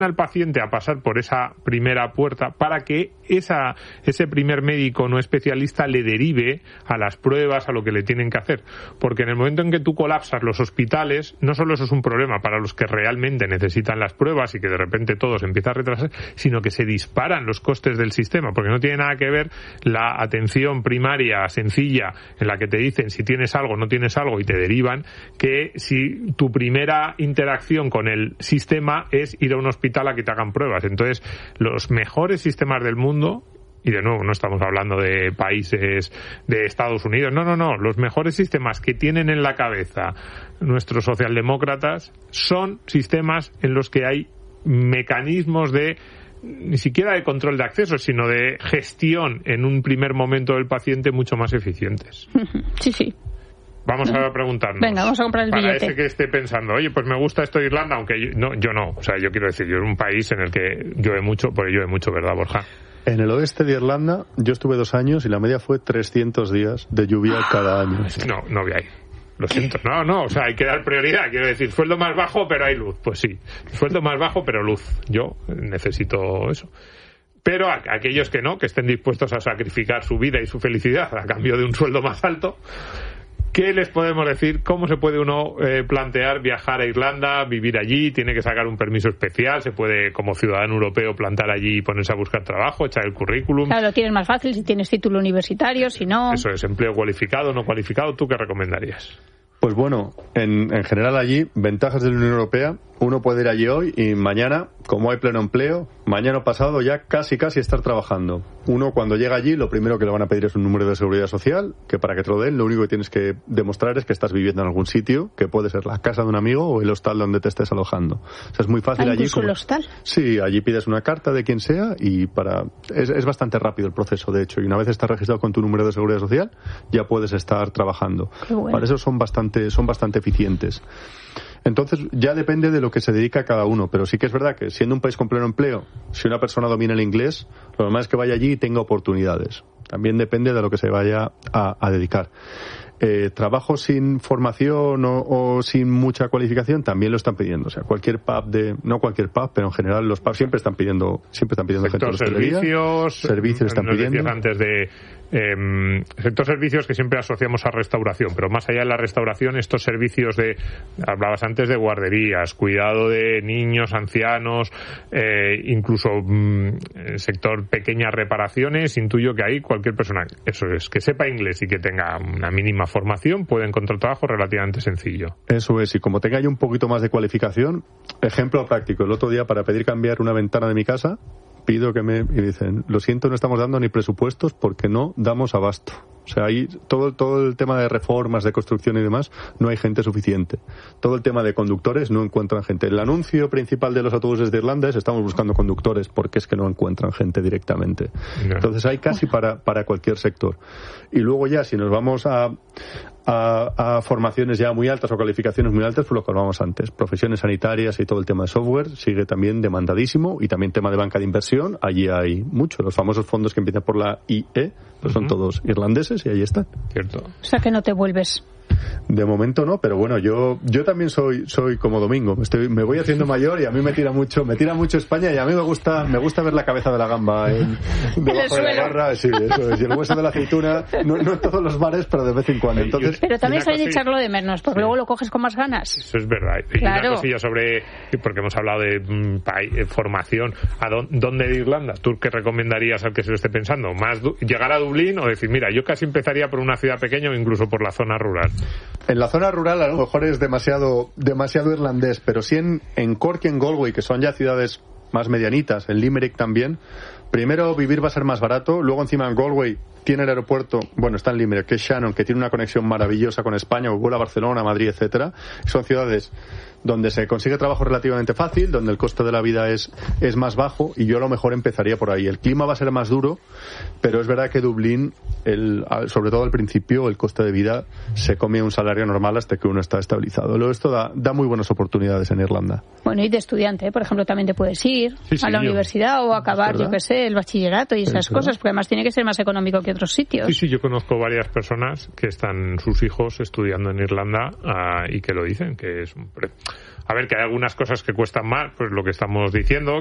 al paciente a pasar por esa primera puerta para que ese primer médico no especialista le derive a las pruebas, a lo que le tienen que hacer. Porque en el momento en que tú colapsas los hospitales, no solo eso es un problema para los que realmente necesitan las pruebas y que de repente todo se empieza a retrasar, sino que se disparan los costes del sistema, porque no tiene nada que ver la atención primaria sencilla en la que te dicen si tienes algo, no tienes algo y te derivan, que si tu primera interacción con el sistema es ir a un hospital a que te hagan pruebas. Entonces, los mejores sistemas del mundo, y de nuevo no estamos hablando de países de Estados Unidos, no, los mejores sistemas que tienen en la cabeza nuestros socialdemócratas son sistemas en los que hay mecanismos de ni siquiera de control de acceso, sino de gestión en un primer momento del paciente mucho más eficientes. Sí. Vamos a preguntarnos. Venga, vamos a comprar el billete. Para ese que esté pensando, oye, pues me gusta esto de Irlanda, aunque yo no. O sea, yo quiero decir, yo es un país en el que llueve mucho, porque llueve mucho, ¿verdad, Borja? En el oeste de Irlanda yo estuve 2 años y la media fue 300 días de lluvia cada año. No voy ahí. Lo siento. No, o sea, hay que dar prioridad. Quiero decir, sueldo más bajo, pero hay luz. Pues sí, sueldo más bajo, pero luz. Yo necesito eso. Pero a aquellos que no, que estén dispuestos a sacrificar su vida y su felicidad a cambio de un sueldo más alto, ¿qué les podemos decir? ¿Cómo se puede uno plantear viajar a Irlanda, vivir allí? ¿Tiene que sacar un permiso especial? ¿Se puede, como ciudadano europeo, plantar allí y ponerse a buscar trabajo, echar el currículum? Claro, lo tienes más fácil si tienes título universitario, si no... Eso es, empleo cualificado, no cualificado. ¿Tú qué recomendarías? Pues bueno, en general allí, ventajas de la Unión Europea, uno puede ir allí hoy y mañana, como hay pleno empleo, mañana pasado ya casi estar trabajando. Uno cuando llega allí, lo primero que le van a pedir es un número de seguridad social, que para que te lo den, lo único que tienes que demostrar es que estás viviendo en algún sitio, que puede ser la casa de un amigo o el hostal donde te estés alojando. O sea, es muy fácil allí. ¿Incluso el hostal? Sí, allí pides una carta de quien sea y es bastante rápido el proceso, de hecho, y una vez estás registrado con tu número de seguridad social, ya puedes estar trabajando. Qué bueno. Para eso son bastante eficientes. Entonces ya depende de lo que se dedica cada uno, pero sí que es verdad que siendo un país con pleno empleo, si una persona domina el inglés, lo normal es que vaya allí y tenga oportunidades. También depende de lo que se vaya a dedicar. Trabajo sin formación o sin mucha cualificación también lo están pidiendo. O sea, cualquier pub no cualquier pub, pero en general los pubs siempre están pidiendo gente de hostelería. Servicios están pidiendo. Antes de sector servicios, que siempre asociamos a restauración, pero más allá de la restauración, estos servicios hablabas antes de guarderías, cuidado de niños, ancianos, incluso sector pequeñas reparaciones, intuyo que ahí cualquier persona, eso es, que sepa inglés y que tenga una mínima formación, puede encontrar trabajo relativamente sencillo. Eso es, y como tenga yo un poquito más de cualificación, ejemplo práctico, el otro día para pedir cambiar una ventana de mi casa, pido y dicen, lo siento, no estamos dando ni presupuestos porque no damos abasto. O sea, ahí todo el tema de reformas, de construcción y demás, no hay gente suficiente. Todo el tema de conductores, no encuentran gente. El anuncio principal de los autobuses de Irlanda es estamos buscando conductores porque es que no encuentran gente directamente. No. Entonces hay casi para cualquier sector. Y luego ya, si nos vamos a formaciones ya muy altas o cualificaciones muy altas, pues lo que hablábamos antes, profesiones sanitarias y todo el tema de software sigue también demandadísimo, y también tema de banca de inversión, allí hay mucho, los famosos fondos que empiezan por la IE, pues son todos irlandeses y ahí están. Cierto. O sea que no te vuelves. De momento no, pero bueno, yo también soy como Domingo, me voy haciendo mayor y a mí me tira mucho España, y a mí me gusta ver la cabeza de la gamba debajo de la barra, sí, eso es, y el hueso de la aceituna, no en todos los bares, pero de vez en cuando. Entonces, pero también hay que echarlo de menos, porque luego lo coges con más ganas. Eso es verdad. Y claro. Una cosilla porque hemos hablado de formación, ¿dónde de Irlanda? ¿Tú qué recomendarías al que se lo esté pensando? ¿Más llegar a Dublín o decir, mira, yo casi empezaría por una ciudad pequeña o incluso por la zona rural? En la zona rural a lo mejor es demasiado irlandés, pero sí en Cork y en Galway, que son ya ciudades más medianitas, en Limerick también, primero vivir va a ser más barato, luego encima en Galway tiene el aeropuerto, bueno, está en Limerick, que es Shannon, que tiene una conexión maravillosa con España, o vuela a Barcelona, Madrid, etcétera. Son ciudades donde se consigue trabajo relativamente fácil, donde el coste de la vida es más bajo, y yo a lo mejor empezaría por ahí. El clima va a ser más duro, pero es verdad que Dublín, sobre todo al principio, el coste de vida se come un salario normal hasta que uno está estabilizado. Luego esto da muy buenas oportunidades en Irlanda. Bueno, y de estudiante, por ejemplo, también te puedes ir a la universidad o acabar, yo qué sé, el bachillerato y esas cosas, porque además tiene que ser más económico que que otros sitios. Sí, yo conozco varias personas que están sus hijos estudiando en Irlanda y que lo dicen, que es a ver, que hay algunas cosas que cuestan más, pues lo que estamos diciendo,